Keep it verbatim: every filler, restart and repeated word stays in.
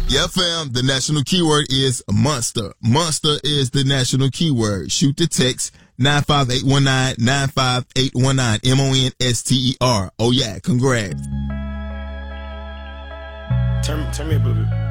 Yeah, fam, the national keyword is monster. Monster is the national keyword. Shoot the text nine five eight one nine, nine five eight one nine, M O N S T E R. Oh yeah, congrats. Turn, turn me up a little bit.